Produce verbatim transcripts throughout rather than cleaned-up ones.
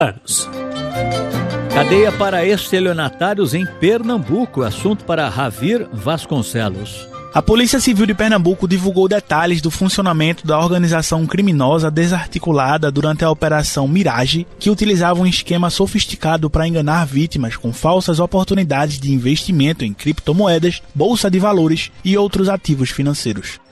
anos. Cadeia para estelionatários em Pernambuco. Assunto para Ravir Vasconcelos. A Polícia Civil de Pernambuco divulgou detalhes do funcionamento da organização criminosa desarticulada durante a Operação Mirage, que utilizava um esquema sofisticado para enganar vítimas com falsas oportunidades de investimento em criptomoedas, bolsa de valores e outros ativos financeiros.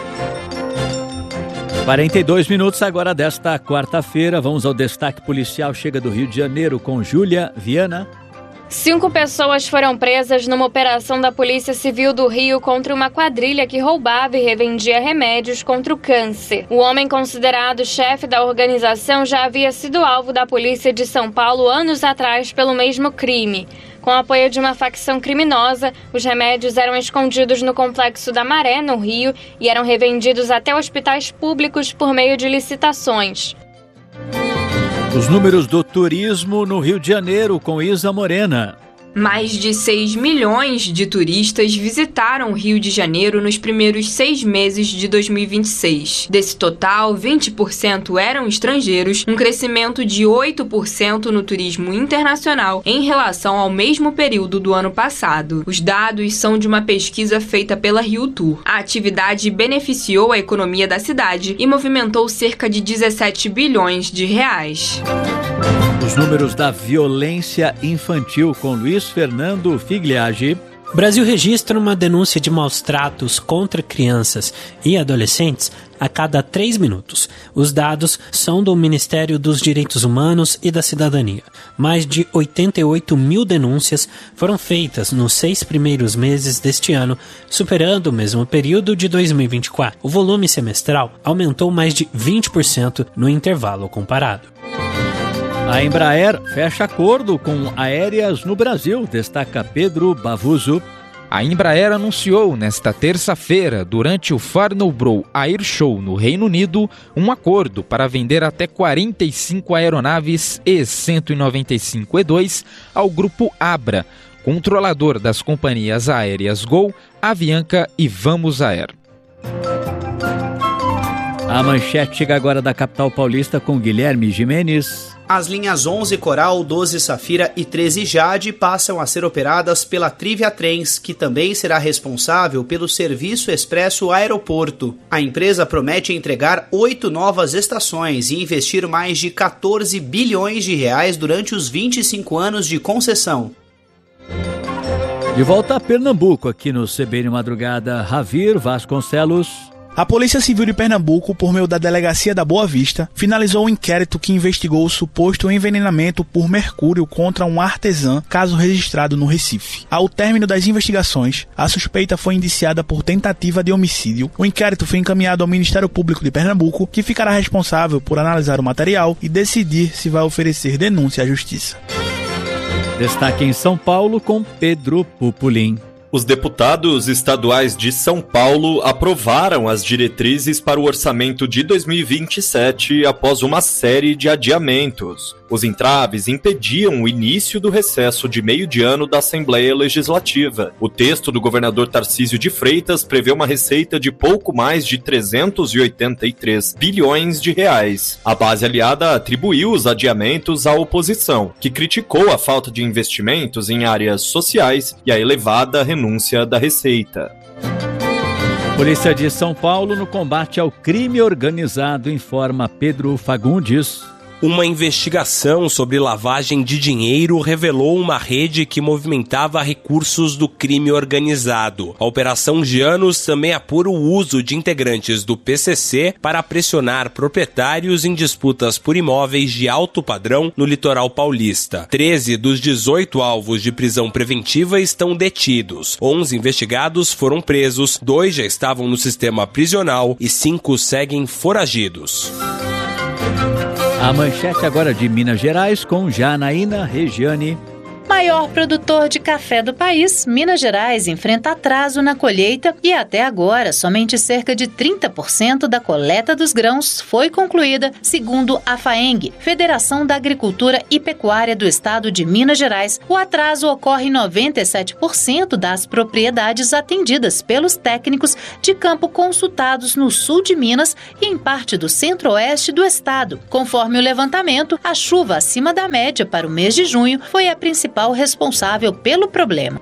quarenta e dois minutos agora desta quarta-feira. Vamos ao destaque policial. Chega do Rio de Janeiro com Júlia Viana. Cinco pessoas foram presas numa operação da Polícia Civil do Rio contra uma quadrilha que roubava e revendia remédios contra o câncer. O homem considerado chefe da organização já havia sido alvo da Polícia de São Paulo anos atrás pelo mesmo crime. Com o apoio de uma facção criminosa, os remédios eram escondidos no Complexo da Maré, no Rio, e eram revendidos até hospitais públicos por meio de licitações. Os números do turismo no Rio de Janeiro com Isa Morena. Mais de seis milhões de turistas visitaram o Rio de Janeiro nos primeiros seis meses de dois mil e vinte e seis. Desse total, vinte por cento eram estrangeiros, um crescimento de oito por cento no turismo internacional em relação ao mesmo período do ano passado. Os dados são de uma pesquisa feita pela Rio Tour. A atividade beneficiou a economia da cidade e movimentou cerca de dezessete bilhões de reais. Os números da violência infantil com Luiz Fernando Figliagi. O Brasil registra uma denúncia de maus-tratos contra crianças e adolescentes a cada três minutos. Os dados são do Ministério dos Direitos Humanos e da Cidadania. Mais de oitenta e oito mil denúncias foram feitas nos seis primeiros meses deste ano, superando o mesmo período de dois mil e vinte e quatro. O volume semestral aumentou mais de vinte por cento no intervalo comparado. A Embraer fecha acordo com aéreas no Brasil, destaca Pedro Bavuso. A Embraer anunciou nesta terça-feira, durante o Farnborough Air Show no Reino Unido, um acordo para vender até quarenta e cinco aeronaves E cento e noventa e cinco E dois ao grupo Abra, controlador das companhias aéreas Gol, Avianca e Vamos Air. A manchete chega agora da capital paulista com Guilherme Gimenez. As linhas onze Coral, doze Safira e treze Jade passam a ser operadas pela Trivia Trens, que também será responsável pelo serviço expresso aeroporto. A empresa promete entregar oito novas estações e investir mais de quatorze bilhões de reais durante os vinte e cinco anos de concessão. De volta a Pernambuco, aqui no C B N Madrugada, Ravir Vasconcelos. A Polícia Civil de Pernambuco, por meio da Delegacia da Boa Vista, finalizou um inquérito que investigou o suposto envenenamento por mercúrio contra um artesã, caso registrado no Recife. Ao término das investigações, a suspeita foi indiciada por tentativa de homicídio. O inquérito foi encaminhado ao Ministério Público de Pernambuco, que ficará responsável por analisar o material e decidir se vai oferecer denúncia à Justiça. Destaque em São Paulo com Pedro Pupolin. Os deputados estaduais de São Paulo aprovaram as diretrizes para o orçamento de dois mil e vinte e sete após uma série de adiamentos. Os entraves impediam o início do recesso de meio de ano da Assembleia Legislativa. O texto do governador Tarcísio de Freitas prevê uma receita de pouco mais de trezentos e oitenta e três bilhões de reais. A base aliada atribuiu os adiamentos à oposição, que criticou a falta de investimentos em áreas sociais e a elevada renúncia da receita. Polícia de São Paulo no combate ao crime organizado, informa Pedro Fagundes. Uma investigação sobre lavagem de dinheiro revelou uma rede que movimentava recursos do crime organizado. A Operação Gianos também apura o uso de integrantes do P C C para pressionar proprietários em disputas por imóveis de alto padrão no litoral paulista. treze dos dezoito alvos de prisão preventiva estão detidos. onze investigados foram presos, dois já estavam no sistema prisional e cinco seguem foragidos. A manchete agora de Minas Gerais com Janaína Regiane. Maior produtor de café do país, Minas Gerais enfrenta atraso na colheita e até agora somente cerca de trinta por cento da coleta dos grãos foi concluída, segundo a FAENG, Federação da Agricultura e Pecuária do Estado de Minas Gerais. O atraso ocorre em noventa e sete por cento das propriedades atendidas pelos técnicos de campo consultados no sul de Minas e em parte do centro-oeste do estado. Conforme o levantamento, a chuva acima da média para o mês de junho foi a principal responsável pelo problema.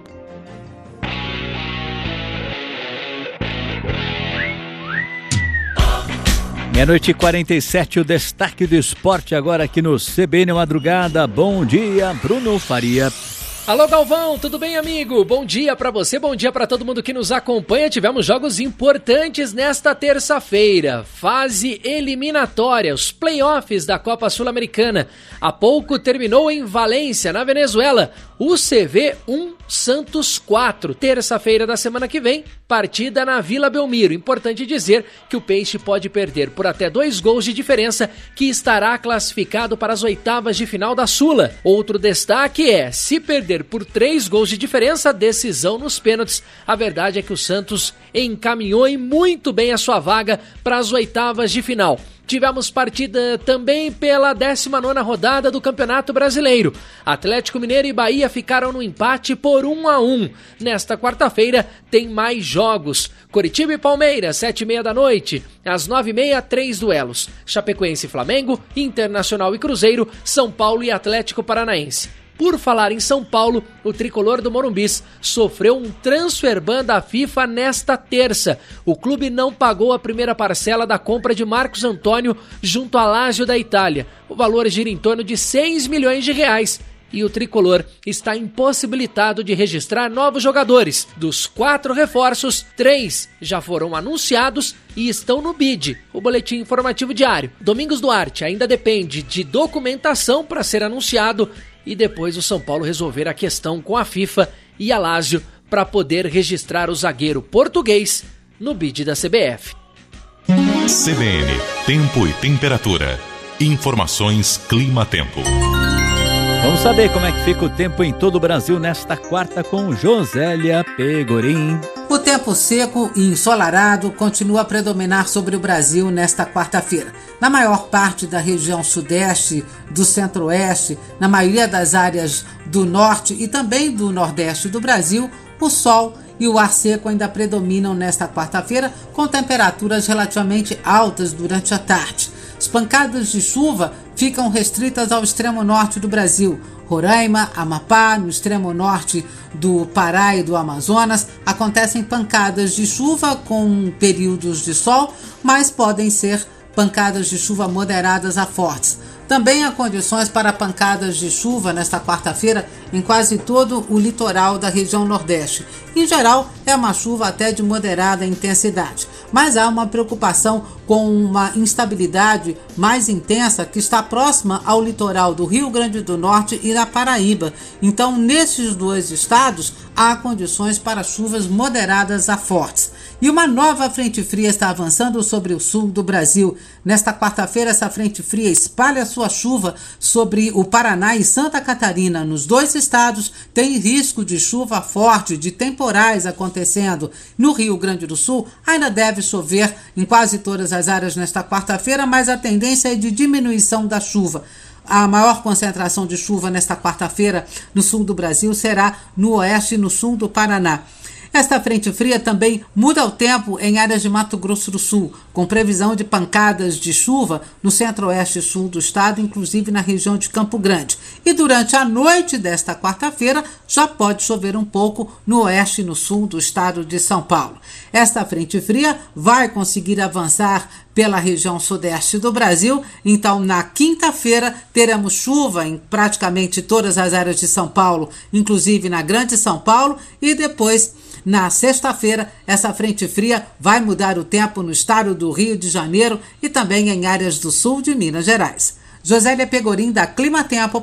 Meia-noite e quarenta e sete, o destaque do esporte agora aqui no C B N Madrugada. Bom dia, Bruno Faria. Alô Galvão, tudo bem, amigo? Bom dia pra você, bom dia pra todo mundo que nos acompanha. Tivemos jogos importantes nesta terça-feira. Fase eliminatória, os playoffs da Copa Sul-Americana. Há pouco terminou em Valência, na Venezuela. U C V um, Santos quatro. Terça-feira da semana que vem, partida na Vila Belmiro. Importante dizer que o Peixe pode perder por até dois gols de diferença, que estará classificado para as oitavas de final da Sula. Outro destaque é, se perder por três gols de diferença, decisão nos pênaltis. A verdade é que o Santos encaminhou e muito bem a sua vaga para as oitavas de final. Tivemos partida também pela décima nona rodada do Campeonato Brasileiro. Atlético Mineiro e Bahia ficaram no empate por um a um. Nesta quarta-feira tem mais jogos. Coritiba e Palmeiras, sete e meia da noite. Às nove e meia, três duelos. Chapecoense e Flamengo, Internacional e Cruzeiro, São Paulo e Atlético Paranaense. Por falar em São Paulo, o tricolor do Morumbis sofreu um transfer ban da FIFA nesta terça. O clube não pagou a primeira parcela da compra de Marcos Antônio junto à Lazio da Itália. O valor gira em torno de seis milhões de reais. E o tricolor está impossibilitado de registrar novos jogadores. Dos quatro reforços, três já foram anunciados e estão no B I D, o Boletim Informativo Diário. Domingos Duarte ainda depende de documentação para ser anunciado e depois o São Paulo resolver a questão com a FIFA e a Lazio para poder registrar o zagueiro português no B I D da C B F. C B N, Tempo e Temperatura. Informações Clima-Tempo. Vamos saber como é que fica o tempo em todo o Brasil nesta quarta com Josélia Pegorim. O tempo seco e ensolarado continua a predominar sobre o Brasil nesta quarta-feira. Na maior parte da região sudeste, do centro-oeste, na maioria das áreas do norte e também do nordeste do Brasil, o sol e o ar seco ainda predominam nesta quarta-feira, com temperaturas relativamente altas durante a tarde. As pancadas de chuva ficam restritas ao extremo norte do Brasil. Roraima, Amapá, no extremo norte do Pará e do Amazonas, acontecem pancadas de chuva com períodos de sol, mas podem ser pancadas de chuva moderadas a fortes. Também há condições para pancadas de chuva nesta quarta-feira em quase todo o litoral da região nordeste. Em geral, é uma chuva até de moderada intensidade, mas há uma preocupação com uma instabilidade mais intensa que está próxima ao litoral do Rio Grande do Norte e da Paraíba. Então, nesses dois estados, há condições para chuvas moderadas a fortes. E uma nova frente fria está avançando sobre o sul do Brasil. Nesta quarta-feira, essa frente fria espalha sua chuva sobre o Paraná e Santa Catarina. Nos dois estados, tem risco de chuva forte, de temporais acontecendo. No Rio Grande do Sul, ainda deve chover em quase todas as áreas nesta quarta-feira, mas a tendência é de diminuição da chuva. A maior concentração de chuva nesta quarta-feira no sul do Brasil será no oeste e no sul do Paraná. Esta frente fria também muda o tempo em áreas de Mato Grosso do Sul, com previsão de pancadas de chuva no centro-oeste e sul do estado, inclusive na região de Campo Grande. E durante a noite desta quarta-feira já pode chover um pouco no oeste e no sul do estado de São Paulo. Esta frente fria vai conseguir avançar pela região sudeste do Brasil, então na quinta-feira teremos chuva em praticamente todas as áreas de São Paulo, inclusive na Grande São Paulo, e depois na sexta-feira, essa frente fria vai mudar o tempo no estado do Rio de Janeiro e também em áreas do sul de Minas Gerais. Josélia Pegorim, da Clima Tempo.